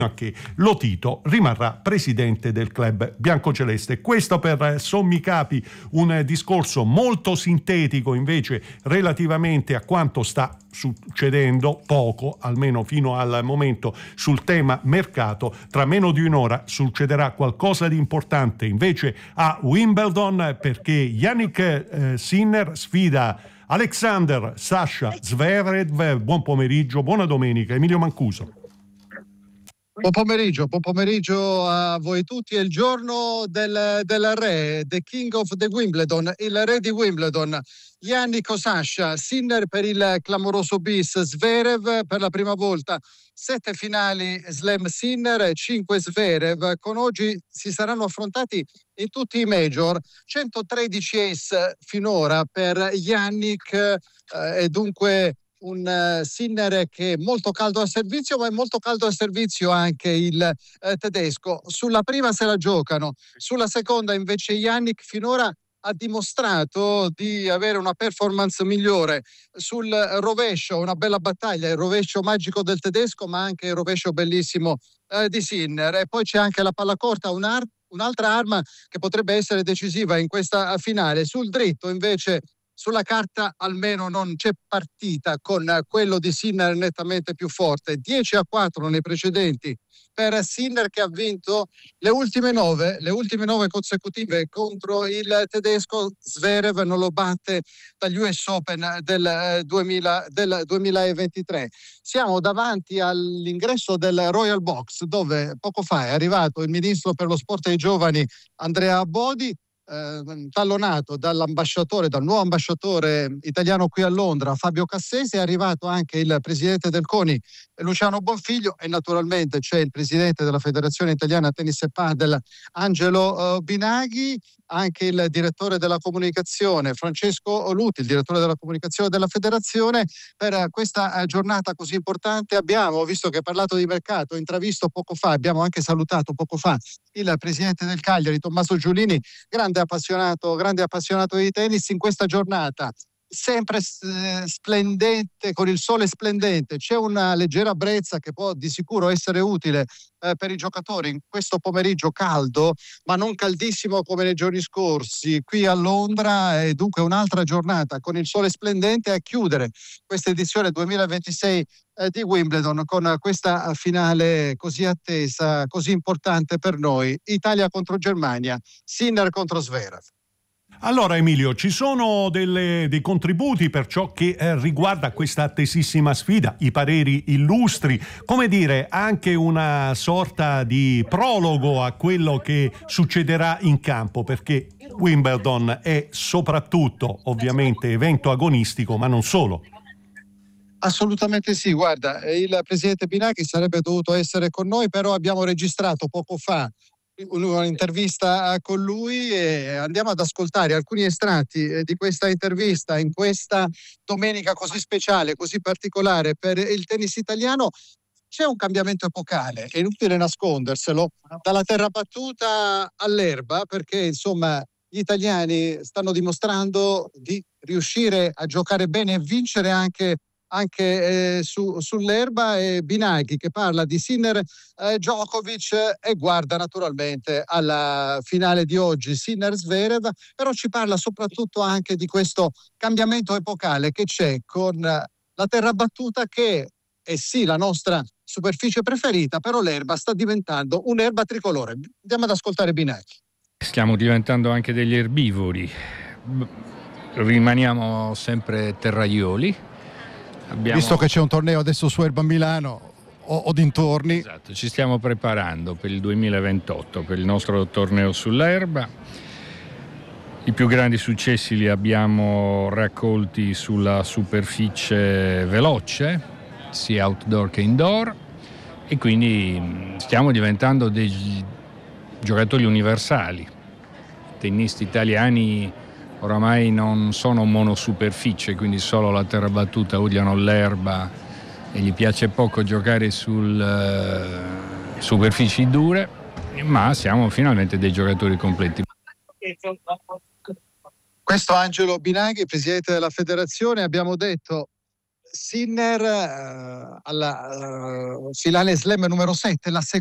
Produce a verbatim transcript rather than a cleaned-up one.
che Lotito rimarrà presidente del club biancoceleste. Questo per sommi capi un discorso molto sintetico invece relativamente a quanto sta succedendo, poco almeno fino al momento, sul tema mercato. Tra meno di un'ora succederà qualcosa di importante invece a Wimbledon, perché Jannik eh, Sinner sfida Alexander Sasha Zverev. Buon pomeriggio, buona domenica, Emilio Mancuso. Buon pomeriggio, buon pomeriggio a voi tutti. È il giorno del, del re, the king of the Wimbledon, il re di Wimbledon. Jannik Sasha, Sinner per il clamoroso bis, Zverev per la prima volta. Sette finali Slam Sinner, cinque Zverev. Con oggi si saranno affrontati in tutti i major. centotredici ace finora per Jannik eh, e dunque un uh, Sinner che è molto caldo al servizio, ma è molto caldo al servizio anche il uh, tedesco. Sulla prima se la giocano, sulla seconda invece Jannik finora ha dimostrato di avere una performance migliore. Sul rovescio una bella battaglia, il rovescio magico del tedesco, ma anche il rovescio bellissimo uh, di Sinner. E poi c'è anche la palla corta, un'ar- un'altra arma che potrebbe essere decisiva in questa finale. Sul dritto invece, sulla carta almeno non c'è partita, con quello di Sinner nettamente più forte. dieci a quattro nei precedenti per Sinner, che ha vinto le ultime nove, le ultime nove consecutive contro il tedesco. Zverev non lo batte dagli U S Open del, duemila, del duemilaventitré. Siamo davanti all'ingresso del Royal Box, dove poco fa è arrivato il ministro per lo sport e i giovani Andrea Bodi, Eh, tallonato dall'ambasciatore, dal nuovo ambasciatore italiano qui a Londra, Fabio Cassese. È arrivato anche il presidente del CONI, Luciano Bonfiglio, e naturalmente c'è il presidente della Federazione Italiana Tennis e Padel, Angelo uh, Binaghi, anche il direttore della comunicazione, Francesco Luti, il direttore della comunicazione della federazione. Per questa giornata così importante abbiamo, visto che ha parlato di mercato, intravisto poco fa, abbiamo anche salutato poco fa il presidente del Cagliari, Tommaso Giulini, grande appassionato, grande appassionato di tennis. In questa giornata sempre eh, splendente, con il sole splendente, c'è una leggera brezza che può di sicuro essere utile eh, per i giocatori in questo pomeriggio caldo, ma non caldissimo come nei giorni scorsi qui a Londra. E dunque un'altra giornata con il sole splendente a chiudere questa edizione duemilaventisei eh, di Wimbledon, con questa finale così attesa, così importante per noi: Italia contro Germania, Sinner contro Zverev. Allora Emilio, ci sono delle, dei contributi per ciò che eh, riguarda questa attesissima sfida, i pareri illustri, come dire, anche una sorta di prologo a quello che succederà in campo, perché Wimbledon è soprattutto ovviamente evento agonistico, ma non solo. Assolutamente sì, guarda, il presidente Binaghi sarebbe dovuto essere con noi, però abbiamo registrato poco fa un'intervista con lui e andiamo ad ascoltare alcuni estratti di questa intervista in questa domenica così speciale, così particolare per il tennis italiano. C'è un cambiamento epocale, è inutile nasconderselo, dalla terra battuta all'erba, perché insomma gli italiani stanno dimostrando di riuscire a giocare bene e vincere anche anche eh, su, sull'erba. E Binaghi che parla di Sinner eh, Djokovic e guarda naturalmente alla finale di oggi, Sinner Zverev, però ci parla soprattutto anche di questo cambiamento epocale che c'è con la terra battuta, che è sì la nostra superficie preferita, però l'erba sta diventando un'erba tricolore. Andiamo ad ascoltare Binaghi. Stiamo diventando anche degli erbivori, rimaniamo sempre terraioli. Abbiamo... Visto che c'è un torneo adesso su erba a Milano o, o dintorni. Esatto, ci stiamo preparando per il duemilaventotto, per il nostro torneo sull'erba. I più grandi successi li abbiamo raccolti sulla superficie veloce, sia outdoor che indoor, e quindi stiamo diventando dei giocatori universali. I tennisti italiani oramai non sono monosuperficie, quindi solo la terra battuta, odiano l'erba e gli piace poco giocare su uh, superfici dure, ma siamo finalmente dei giocatori completi. Questo Angelo Binaghi, presidente della federazione. Abbiamo detto Sinner eh, alla eh, finale slam numero sette, la